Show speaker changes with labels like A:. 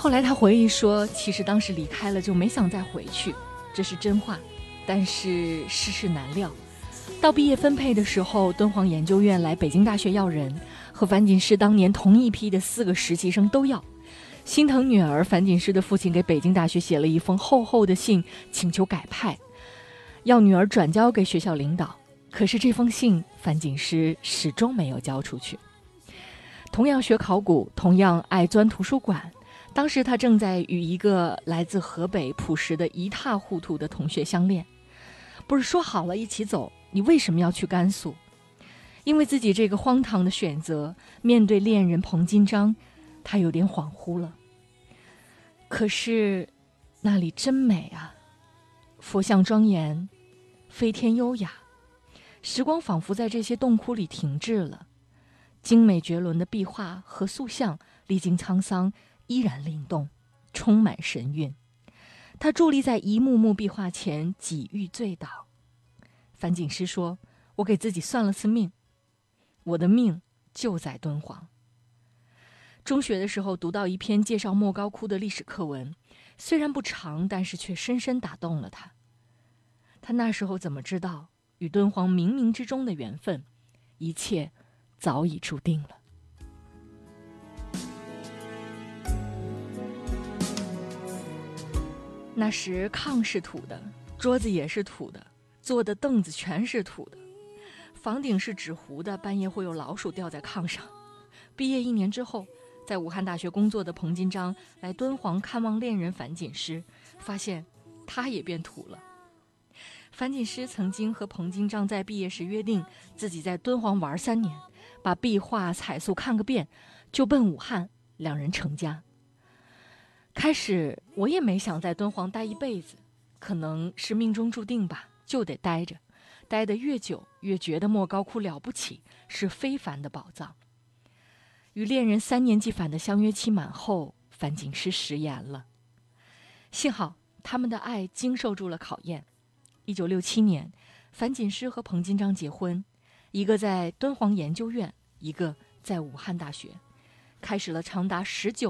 A: 后来他回忆说，其实当时离开了就没想再回去，这是真话。但是世事难料，到毕业分配的时候，敦煌研究院来北京大学要人，和樊锦诗当年同一批的4个实习生都要。心疼女儿，樊锦诗的父亲给北京大学写了一封厚厚的信，请求改派，要女儿转交给学校领导。可是这封信，樊锦诗始终没有交出去。同样学考古，同样爱钻图书馆，当时他正在与一个来自河北朴实的一塌糊涂的同学相恋。不是说好了一起走，你为什么要去甘肃？因为自己这个荒唐的选择，面对恋人彭金章，他有点恍惚了。可是那里真美啊，佛像庄严，飞天优雅，时光仿佛在这些洞窟里停滞了。精美绝伦的壁画和塑像历经沧桑，依然灵动，充满神韵。他伫立在一幕幕壁画前，几欲醉倒。樊锦诗说，我给自己算了次命，我的命就在敦煌。中学的时候读到一篇介绍莫高窟的历史课文，虽然不长，但是却深深打动了他。他那时候怎么知道，与敦煌冥冥之中的缘分，一切早已注定了。那时炕是土的，桌子也是土的，坐的凳子全是土的，房顶是纸糊的，半夜会有老鼠掉在炕上。毕业1年之后，在武汉大学工作的彭金章来敦煌看望恋人樊锦诗，发现他也变土了。樊锦诗曾经和彭金章在毕业时约定，自己在敦煌玩3年，把壁画彩塑看个遍，就奔武汉，两人成家。开始我也没想在敦煌待一辈子，可能是命中注定吧，就得待着，待得越久越觉得莫高窟了不起，是非凡的宝藏。与恋人3年即返的相约期满后，樊锦诗食言了。幸好他们的爱经受住了考验。1967年，樊锦诗和彭金章结婚，一个在敦煌研究院，一个在武汉大学，开始了长达19